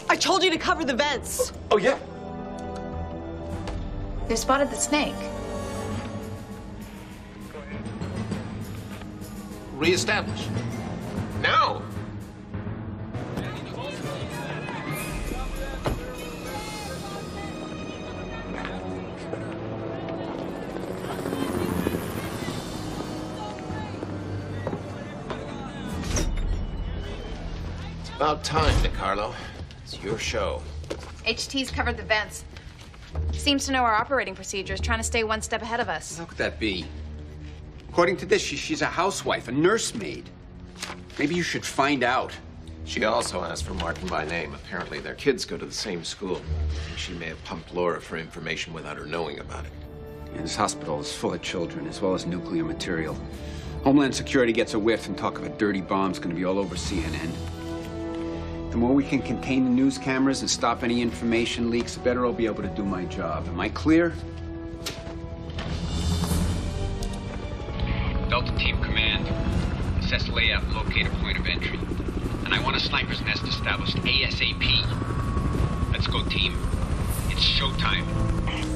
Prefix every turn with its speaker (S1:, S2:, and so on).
S1: I told you to cover the vents.
S2: Oh, yeah.
S3: They spotted the snake.
S4: Reestablish. Now! It's about time, DeCarlo. It's your show.
S3: HT's covered the vents. Seems to know our operating procedures, trying to stay one step ahead of us.
S5: How could that be? According to this, she's a housewife, a nursemaid. Maybe you should find out.
S4: She also asked for Martin by name. Apparently, their kids go to the same school. She may have pumped Laura for information without her knowing about it.
S5: And this hospital is full of children, as well as nuclear material. Homeland Security gets a whiff and talk of a dirty bomb's going to be all over CNN. The more we can contain the news cameras and stop any information leaks, the better I'll be able to do my job. Am I clear? Delta Team Command. Assess layout and locate a point of entry. And I want a sniper's nest established ASAP. Let's go, team. It's showtime.